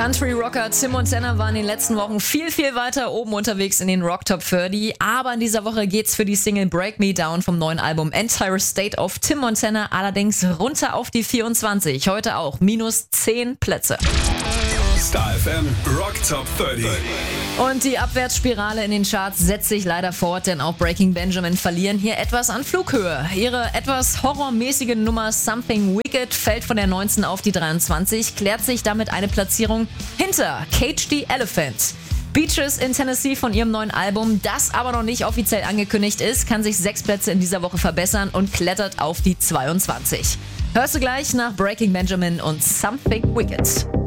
Country-Rocker Tim Montana war in den letzten Wochen viel weiter oben unterwegs in den Rock Top 30. Aber in dieser Woche geht's für die Single Break Me Down vom neuen Album Entire State of Tim Montana allerdings runter auf die 24. Heute auch minus 10 Plätze. Star FM Rock Top 30. Und die Abwärtsspirale in den Charts setzt sich leider fort, denn auch Breaking Benjamin verlieren hier etwas an Flughöhe. Ihre etwas horrormäßige Nummer Something Wicked fällt von der 19 auf die 23, klärt sich damit eine Platzierung hinter Cage the Elephant. Beaches in Tennessee von ihrem neuen Album, das aber noch nicht offiziell angekündigt ist, kann sich 6 Plätze in dieser Woche verbessern und klettert auf die 22. Hörst du gleich nach Breaking Benjamin und Something Wicked.